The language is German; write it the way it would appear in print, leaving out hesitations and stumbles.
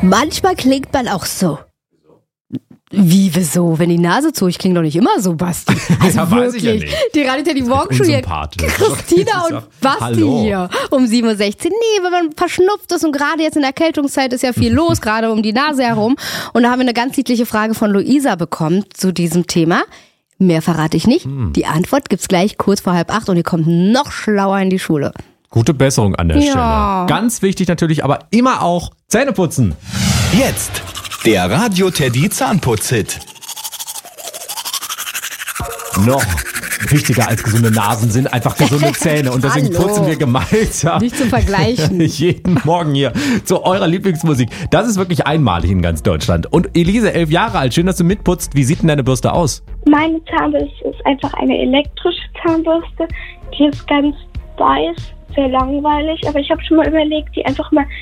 Manchmal klingt man auch so. Wie, wieso? Wenn die Nase zu, ich klinge doch nicht immer so, Basti. Also ja, weiß ich ja nicht. Die Radio die Morgenshow hier. Christina und Basti hier um 7.16 Uhr. Nee, wenn man verschnupft ist und gerade jetzt in der Erkältungszeit ist ja viel los, gerade um die Nase herum. Und da haben wir eine ganz niedliche Frage von Luisa bekommen zu diesem Thema. Mehr verrate ich nicht. Die Antwort gibt's gleich kurz vor 7:30 und ihr kommt noch schlauer in die Schule. Gute Besserung an der Ja. Stelle. Ganz wichtig natürlich, aber immer auch Zähne putzen. Jetzt der Radio Teddy Zahnputz-Hit. Noch wichtiger als gesunde Nasen sind einfach gesunde Zähne. Und deswegen Hallo. putzen wir gemeinsam Nicht zu vergleichen. jeden Morgen hier zu eurer Lieblingsmusik. Das ist wirklich einmalig in ganz Deutschland. Und Elise, 11 Jahre alt, schön, dass du mitputzt. Wie sieht denn deine Bürste aus? Meine Zahnbürste ist einfach eine elektrische Zahnbürste. Die ist ganz weiß, sehr langweilig. Aber ich habe schon mal überlegt, die einfach mal